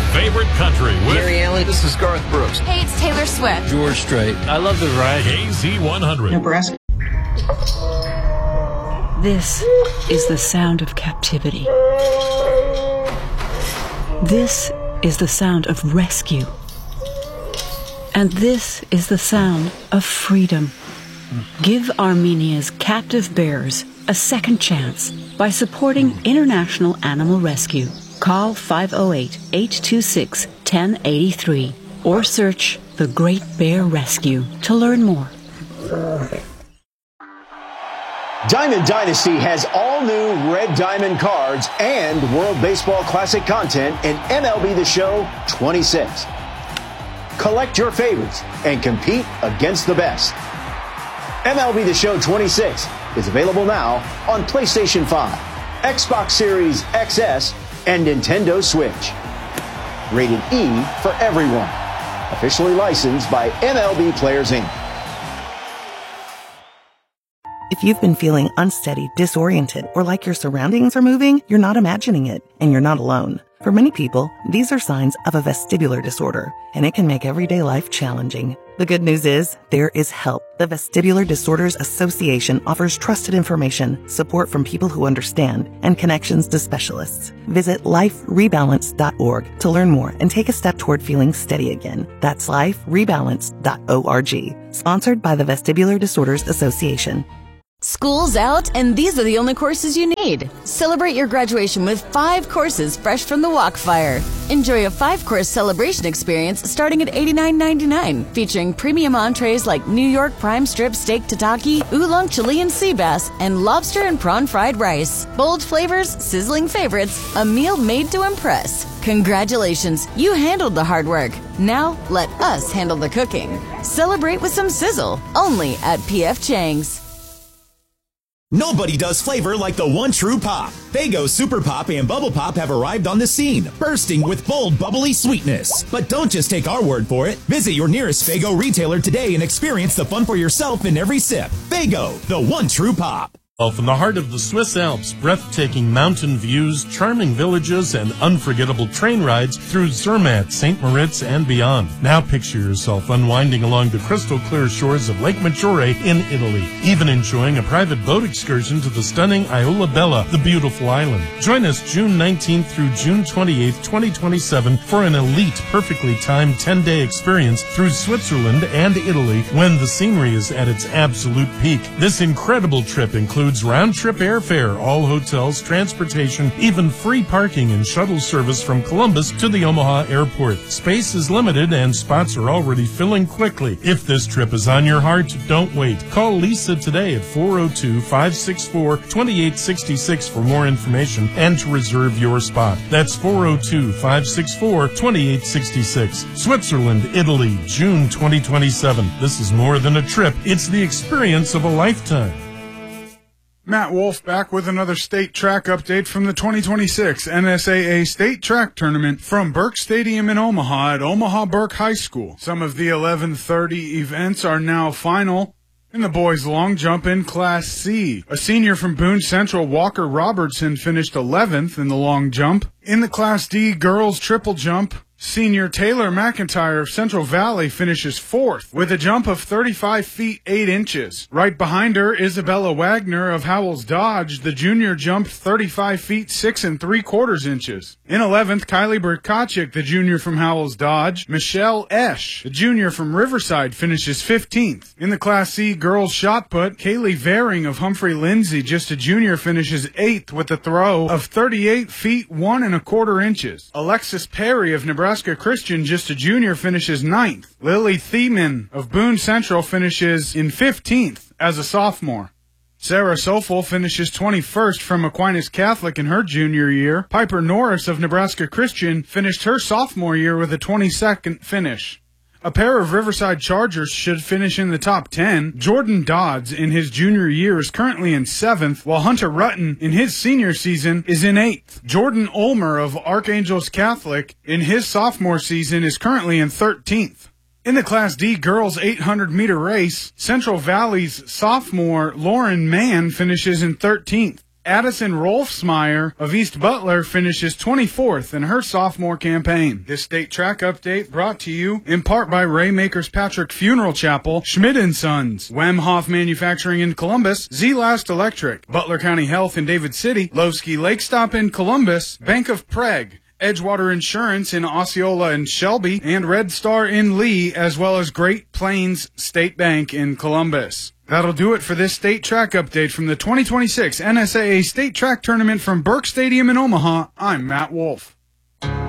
favorite country with Gary Allen. This is Garth Brooks. Hey, it's Taylor Swift. George Strait. I love the ride. KZ100. Nebraska. This is the sound of captivity. This is the sound of rescue. And this is the sound of freedom. Give Armenia's captive bears a second chance by supporting International Animal Rescue. Call 508-826-1083 or search The Great Bear Rescue to learn more. Diamond Dynasty has all new Red Diamond cards and World Baseball Classic content in MLB The Show 26. Collect your favorites and compete against the best. MLB The Show 26 is available now on PlayStation 5, Xbox Series XS, and Nintendo Switch. Rated E for everyone. Officially licensed by MLB Players Inc. If you've been feeling unsteady, disoriented, or like your surroundings are moving, you're not imagining it, and you're not alone. For many people, these are signs of a vestibular disorder, and it can make everyday life challenging. The good news is, there is help. The Vestibular Disorders Association offers trusted information, support from people who understand, and connections to specialists. Visit liferebalance.org to learn more and take a step toward feeling steady again. That's liferebalance.org. Sponsored by the Vestibular Disorders Association. School's out, and these are the only courses you need. Celebrate your graduation with 5 courses fresh from the Walkfire. Enjoy a 5-course celebration experience starting at $89.99, featuring premium entrees like New York prime strip steak tataki, oolong Chilean sea bass, and lobster and prawn fried rice. Bold flavors, sizzling favorites, a meal made to impress. Congratulations, you handled the hard work. Now, let us handle the cooking. Celebrate with some sizzle, only at P.F. Chang's. Nobody does flavor like the one true pop. Faygo Super Pop and Bubble Pop have arrived on the scene, bursting with bold, bubbly sweetness. But don't just take our word for it. Visit your nearest Faygo retailer today and experience the fun for yourself in every sip. Faygo, the one true pop. From the heart of the Swiss Alps, breathtaking mountain views, charming villages, and unforgettable train rides through Zermatt, St. Moritz, and beyond. Now picture yourself unwinding along the crystal clear shores of Lake Maggiore in Italy, even enjoying a private boat excursion to the stunning Isola Bella, the beautiful island. Join us June 19th through June 28th, 2027 for an elite, perfectly timed 10-day experience through Switzerland and Italy when the scenery is at its absolute peak. This incredible trip includes round-trip airfare, all hotels, transportation, even free parking and shuttle service from Columbus to the Omaha airport. Space is limited and spots are already filling quickly. If this trip is on your heart, don't wait. Call Lisa today at 402-564-2866 for more information and to reserve your spot. That's 402-564-2866. Switzerland, Italy, June 2027. This is more than a trip. It's the experience of a lifetime. Matt Wolf back with another state track update from the 2026 NSAA State Track Tournament from Burke Stadium in Omaha at Omaha Burke High School. Some of the 11:30 events are now final. In the boys' long jump in Class C, a senior from Boone Central, Walker Robertson, finished 11th in the long jump. In the Class D girls' triple jump, senior Taylor McIntyre of Central Valley finishes 4th with a jump of 35 feet 8 inches. Right behind her, Isabella Wagner of Howells Dodge, the junior, jumped 35 feet 6 3/4 inches. In 11th, Kylie Burkachik, the junior from Howells Dodge. Michelle Esch, the junior from Riverside, finishes 15th. In the Class C girls shot put, Kaylee Varing of Humphrey Lindsay, just a junior, finishes 8th with a throw of 38 feet 1 1/4 inches. Alexis Perry of Nebraska Christian, just a junior, finishes 9th. Lily Thiemann of Boone Central finishes in 15th as a sophomore. Sarah Sofel finishes 21st from Aquinas Catholic in her junior year. Piper Norris of Nebraska Christian finished her sophomore year with a 22nd finish. A pair of Riverside Chargers should finish in the top 10. Jordan Dodds in his junior year is currently in 7th, while Hunter Rutten in his senior season is in 8th. Jordan Ulmer of Archangels Catholic in his sophomore season is currently in 13th. In the Class D girls 800-meter race, Central Valley's sophomore Lauren Mann finishes in 13th. Addison Rolfsmeyer of East Butler finishes 24th in her sophomore campaign. This state track update brought to you in part by Raymakers Patrick Funeral Chapel, Schmidt & Sons, Wemhoff Manufacturing in Columbus, Z-Last Electric, Butler County Health in David City, Lowski Lake Stop in Columbus, Bank of Prague, Edgewater Insurance in Osceola and Shelby, and Red Star in Lee, as well as Great Plains State Bank in Columbus. That'll do it for this state track update from the 2026 NSAA State Track Tournament from Burke Stadium in Omaha. I'm Matt Wolf.